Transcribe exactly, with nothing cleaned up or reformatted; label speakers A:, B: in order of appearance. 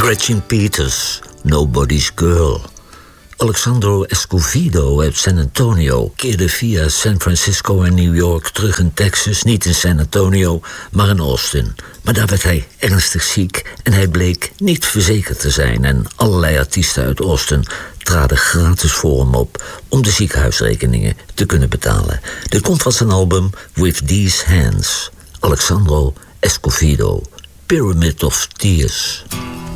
A: Gretchen Peters, Nobody's Girl. Alexandro Escovedo uit San Antonio keerde via San Francisco en New York terug in Texas. Niet in San Antonio, maar in Austin. Maar daar werd hij ernstig ziek en hij bleek niet verzekerd te zijn. En allerlei artiesten uit Austin traden gratis voor hem op om de ziekenhuisrekeningen te kunnen betalen. Dit komt van zijn album With These Hands. Alexandro Escovedo, Pyramid of Tears.